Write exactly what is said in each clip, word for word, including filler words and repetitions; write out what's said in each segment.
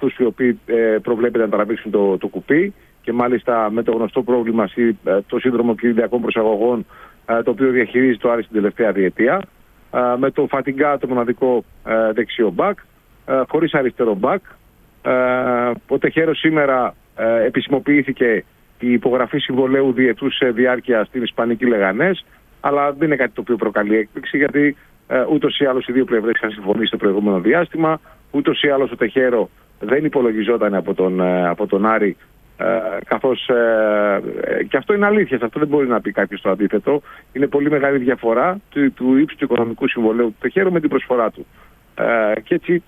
αυτούς οι οποίοι ε, προβλέπεται να τραβήξουν το, το κουπί και μάλιστα με το γνωστό πρόβλημα ε, το σύνδρομο κυλιακών προσαγωγών ε, το οποίο διαχειρίζει το Άρης την τελευταία διετία, ε, με το Φατιγκά το μοναδικό ε, δεξιό μπακ, ε, χωρίς αριστερό μπακ. Ε, ο Τεχέρο σήμερα ε, επισημοποιήθηκε η υπογραφή συμβολαίου διετούς σε διάρκεια στην Ισπανική Λεγανές, αλλά δεν είναι κάτι το οποίο προκαλεί έκπληξη, γιατί ε, ούτως ή άλλως οι δύο πλευρές είχαν συμφωνήσει στο προηγούμενο διάστημα. Ούτως ή άλλως ο Τεχέρο δεν υπολογιζόταν από τον, ε, από τον Άρη, ε, καθώς ε, ε, και αυτό είναι αλήθεια, αυτό δεν μπορεί να πει κάποιος το αντίθετο. Είναι πολύ μεγάλη διαφορά του, του ύψου του οικονομικού συμβολαίου του Τεχέρο με την προσφορά του. Ε, και έτσι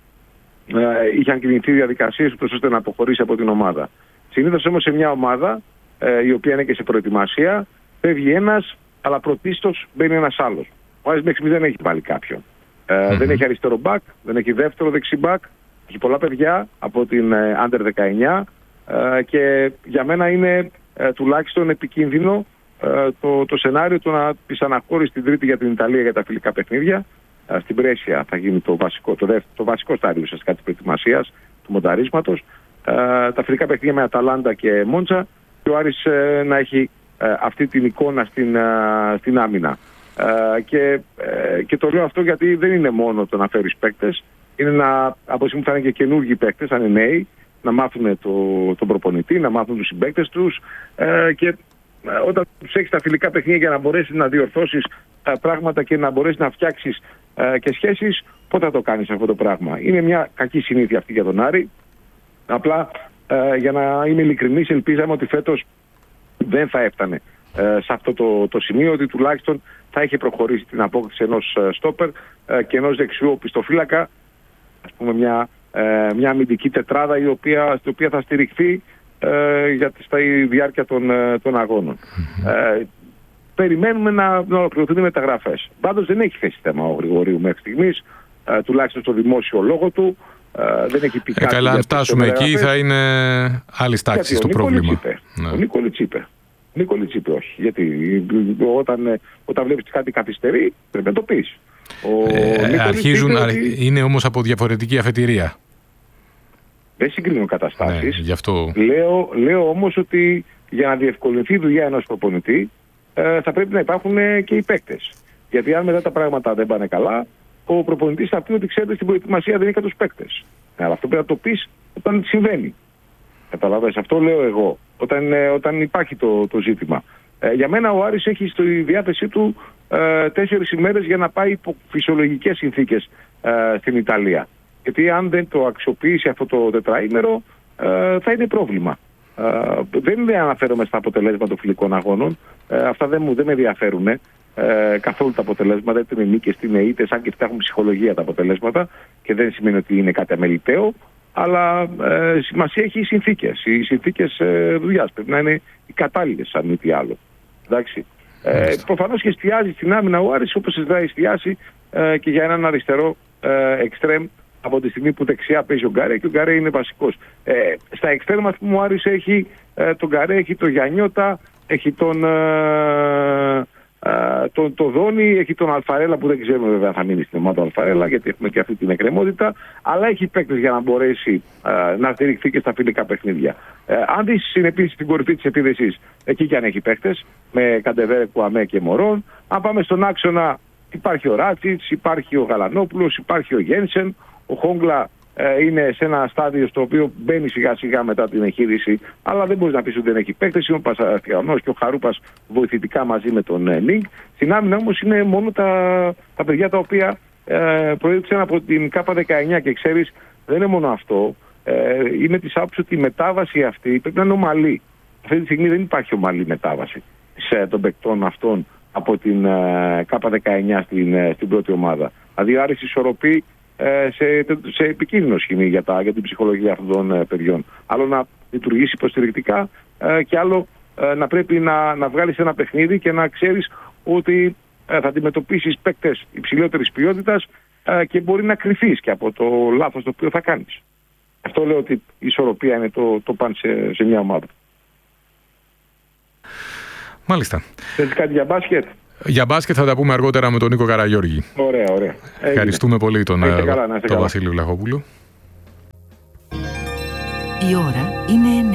ε, είχαν κινηθεί διαδικασίες ώστε να αποχωρήσει από την ομάδα. Συνήθως όμως σε μια ομάδα ε, η οποία είναι και σε προετοιμασία, φεύγει ένας, αλλά πρωτίστως μπαίνει ένας άλλος. Ο Άρης μέχρι δεν έχει βάλει κάποιον. Ε, mm-hmm. Δεν έχει αριστερό μπακ, δεν έχει δεύτερο δεξί μπακ, έχει πολλά παιδιά από την ε, Under δεκαεννιά ε, και για μένα είναι ε, τουλάχιστον επικίνδυνο ε, το, το σενάριο του να της αναχώρηση την Τρίτη για την Ιταλία για τα φιλικά παιχνίδια. Ε, στην Πρέσια θα γίνει το βασικό, το, δεύτερο, το βασικό στάδιο ουσιαστικά της προετοιμασίας, του μονταρίσματος. Ε, τα φιλικά παιχνίδια με Αταλάντα και Μόντσα και ο Άρης ε, να έχει ε, αυτή την εικόνα στην, ε, στην άμυνα. Ε, και, ε, και το λέω αυτό γιατί δεν είναι μόνο το να φέρεις παίκτες, είναι να, από σήμερα θα είναι και καινούργιοι παίκτες, θα είναι νέοι, να μάθουν το, τον προπονητή, να μάθουν τους συμπαίκτες τους ε, και ε, όταν τους έχεις τα φιλικά παιχνίδια για να μπορέσεις να διορθώσεις ε, πράγματα και να μπορέσεις να φτιάξεις ε, και σχέσεις, πότε θα το κάνεις αυτό το πράγμα. Είναι μια κακή συνήθεια αυτή για τον Άρη. Απλά ε, για να είμαι ειλικρινής, ελπίζαμε ότι φέτος δεν θα έφτανε ε, σε αυτό το, το σημείο, ότι τουλάχιστον θα είχε προχωρήσει την απόκτηση ενός ε, στόπερ ε, και ενός δεξιού οπισθοφύλακα, ας πούμε μια, ε, μια αμυντική τετράδα η οποία, στην οποία θα στηριχθεί ε, για τη, στα διάρκεια των, ε, των αγώνων. Mm-hmm. Ε, περιμένουμε να, να ολοκληρωθούν οι μεταγραφές. Πάντως δεν έχει θέσει θέμα ο Γρηγορίου μέχρι στιγμής, ε, τουλάχιστον στο δημόσιο λόγο του. Uh, δεν έχει πει ε, καλά, αν φτάσουμε εκεί θα είναι άλλη τάξη το πρόβλημα. Ναι. Ο Νίκολιτς είπε. Νίκολιτς είπε όχι. Γιατί όταν, όταν βλέπεις κάτι καθυστερεί πρέπει να το πεις. Ε, αρχίζουν, ότι... Είναι όμως από διαφορετική αφετηρία. Δεν συγκρίνω καταστάσεις. Ναι, γι' αυτό... λέω, λέω όμως ότι για να διευκολυνθεί η δουλειά ενός προπονητή ε, θα πρέπει να υπάρχουν και οι παίκτες. Γιατί αν μετά τα πράγματα δεν πάνε καλά, ο προπονητής θα πει ότι ξέρετε στην προετοιμασία δεν είχα τους παίκτες. Αλλά αυτό πρέπει να το πεις όταν συμβαίνει. Καταλαβαίνεις, αυτό λέω εγώ. Όταν, ε, όταν υπάρχει το, το ζήτημα. Ε, για μένα ο Άρης έχει στη διάθεσή του ε, τέσσερις ημέρες για να πάει υπό φυσιολογικές συνθήκες ε, στην Ιταλία. Γιατί αν δεν το αξιοποιήσει αυτό το τετραήμερο ε, θα είναι πρόβλημα. Ε, δεν αναφέρομαι στα αποτελέσματα των φιλικών αγώνων. Ε, αυτά δεν, μου, δεν με ενδιαφέρουν. Ε, καθόλου τα αποτελέσματα, είτε είναι νίκες είτε είναι ήττες, αν και αυτά έχουν ψυχολογία τα αποτελέσματα και δεν σημαίνει ότι είναι κάτι αμεληταίο, αλλά ε, σημασία έχει οι συνθήκες. Οι συνθήκες ε, δουλειάς πρέπει να είναι οι κατάλληλες, αν μη τι άλλο. Εντάξει. Ε, προφανώς και εστιάζει στην άμυνα ο Άρης, όπως θα εστιάσει ε, και για έναν αριστερό ε, εξτρέμ από τη στιγμή που δεξιά παίζει ο Γκαρέ και ο Γκαρέ είναι βασικός. Ε, στα εξτρέμ, ας πούμε, ο Άρης έχει ε, τον Γκαρέ, έχει τον Γιαννιώτα, έχει τον. Ε, Uh, το, το Δόνι, έχει τον Αλφαρέλα που δεν ξέρουμε βέβαια αν θα μείνει στην ομάδα του Αλφαρέλα, γιατί έχουμε και αυτή την εκκρεμότητα, αλλά έχει παίκτες για να μπορέσει uh, να στηριχθεί και στα φιλικά παιχνίδια. Uh, αν δεις είναι επίσης στην κορυφή της επίδεσης, εκεί και αν έχει παίκτες, με Καντεβέρε, Κουαμέ και Μωρόν. Αν πάμε στον άξονα, υπάρχει ο Ράτσιτς, υπάρχει ο Γαλανόπουλος, υπάρχει ο Γένσεν, ο Χόγκλα ε, είναι σε ένα στάδιο στο οποίο μπαίνει σιγά σιγά μετά την εγχείρηση, αλλά δεν μπορεί να πει ότι δεν έχει παίκτες. Είναι ο Πασαραστιανός και ο Χαρούπας βοηθητικά μαζί με τον ε, Νίγκ. Στην άμυνα όμως είναι μόνο τα, τα παιδιά τα οποία ε, προέκυψαν από την ΚΑΠΑ δεκαεννιά και ξέρεις, δεν είναι μόνο αυτό. Ε, είναι της άποψης ότι η μετάβαση αυτή πρέπει να είναι ομαλή. Αυτή τη στιγμή δεν υπάρχει ομαλή μετάβαση σε, των παικτών αυτών από την ε, ΚΑΠΑ δεκαεννιά στην, ε, στην πρώτη ομάδα. Δηλαδή, Άρης ισορροπεί σε, σε επικίνδυνο σχημή για, τα, για την ψυχολογία αυτών των ε, παιδιών. Άλλο να λειτουργήσει υποστηρικτικά ε, και άλλο ε, να πρέπει να, να βγάλεις ένα παιχνίδι και να ξέρεις ότι ε, θα αντιμετωπίσεις παίκτες υψηλότερης ποιότητας ε, και μπορεί να κρυφείς και από το λάθος το οποίο θα κάνεις. Αυτό λέω ότι η ισορροπία είναι το, το παν σε, σε μια ομάδα. Μάλιστα. Θέλεις κάτι για μπάσκετ? Για μπάσκετ θα τα πούμε αργότερα με τον Νίκο Καραγιώργη. Ωραία, ωραία. Ευχαριστούμε πολύ τον, καλά, τον Βασίλη Βλαχόπουλο. Η ώρα είναι